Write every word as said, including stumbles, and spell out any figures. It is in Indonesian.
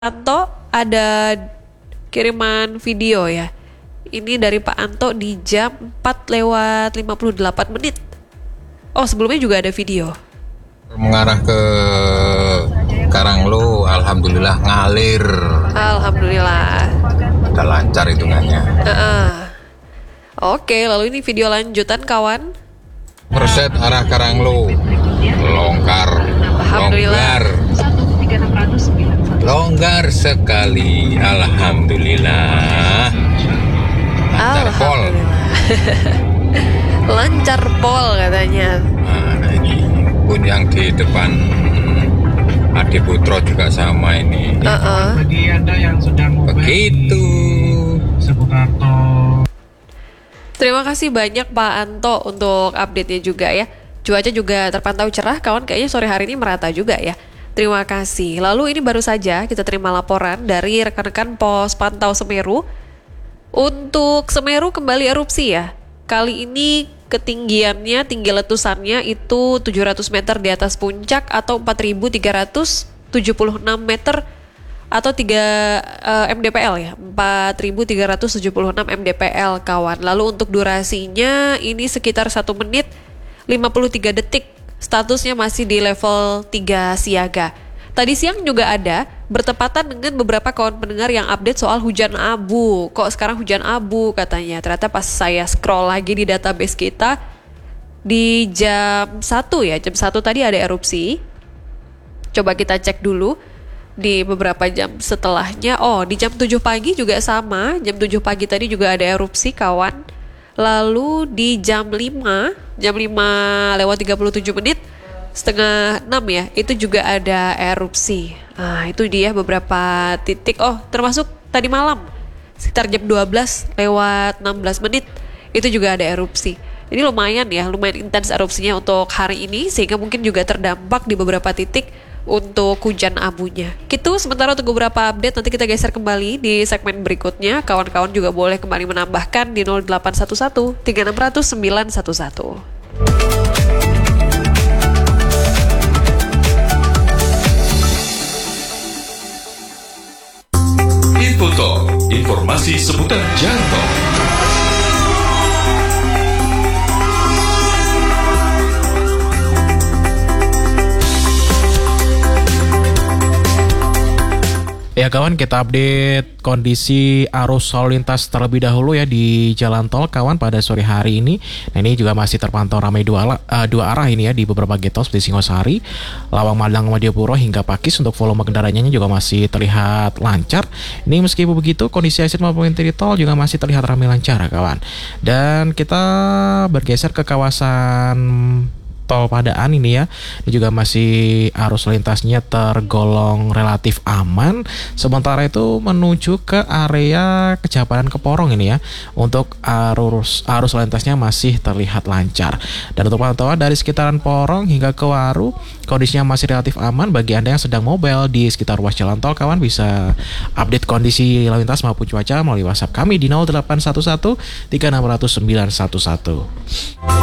Anto ada kiriman video ya. Ini dari Pak Anto di jam empat lewat lima puluh delapan menit. Oh, sebelumnya juga ada video. Mengarah ke Karanglo, alhamdulillah ngalir. Alhamdulillah. Udah lancar hitungannya. Uh-uh. Oke, lalu ini video lanjutan kawan. Perset arah Karanglo, longgar, Alhamdulillah. longgar, longgar sekali, alhamdulillah. Lancar pol. Lancar pol katanya. Nah, ini pun yang di depan Adi Putro juga sama ini. Uh-uh. Bagi Anda yang sedang mobile Begitu. seputar tol. Terima kasih banyak Pak Anto untuk update-nya juga ya. Cuaca juga terpantau cerah, kawan, kayaknya sore hari ini merata juga ya. Terima kasih. Lalu ini baru saja kita terima laporan dari rekan-rekan Pos Pantau Semeru. Untuk Semeru kembali erupsi ya. Kali ini ketinggiannya, tinggi letusannya itu tujuh ratus meter di atas puncak atau empat ribu tiga ratus tujuh puluh enam meter atau tiga uh, M D P L ya, empat ribu tiga ratus tujuh puluh enam M D P L kawan. Lalu untuk durasinya ini sekitar satu menit lima puluh tiga detik. Statusnya masih di level tiga siaga. Tadi siang juga ada bertepatan dengan beberapa kawan pendengar yang update soal hujan abu. Kok sekarang hujan abu katanya. Ternyata pas saya scroll lagi di database kita di jam satu ya, jam satu tadi ada erupsi. Coba kita cek dulu di beberapa jam setelahnya. Oh, di jam tujuh pagi juga sama. Jam tujuh pagi tadi juga ada erupsi kawan. Lalu di jam lima, jam lima lewat tiga puluh tujuh menit, setengah enam ya, itu juga ada erupsi. Nah, itu dia beberapa titik. Oh, termasuk tadi malam, sekitar jam dua belas lewat enam belas menit, itu juga ada erupsi. Ini lumayan ya, lumayan intens erupsinya untuk hari ini, sehingga mungkin juga terdampak di beberapa titik untuk hujan abunya. Gitu, sementara untuk beberapa update nanti kita geser kembali di segmen berikutnya. Kawan-kawan juga boleh kembali menambahkan di nol delapan satu satu tiga enam nol nol sembilan satu satu. Infotalk, informasi seputar jalan tol. Ya kawan, kita update kondisi arus lalu lintas terlebih dahulu ya di jalan tol kawan pada sore hari ini. Nah, ini juga masih terpantau ramai dua, uh, dua arah ini ya di beberapa gate tol seperti Singosari, Lawang Madang, Madiopuro hingga Pakis. Untuk volume kendaraannya juga masih terlihat lancar. Ini meskipun begitu kondisi exit maupun entry tol juga masih terlihat ramai lancar kawan. Dan kita bergeser ke kawasan Tol Padaan ini ya, ini juga masih arus lintasnya tergolong relatif aman. Sementara itu menuju ke area Kejapanan Keporong ini ya, untuk arus arus lintasnya masih terlihat lancar. Dan untuk pantauan dari sekitaran Porong hingga ke Waru, kondisinya masih relatif aman. Bagi Anda yang sedang mobile di sekitar ruas jalan tol, kawan bisa update kondisi lalu lintas maupun cuaca melalui WhatsApp kami di nol delapan satu satu tiga enam nol nol sembilan satu satu.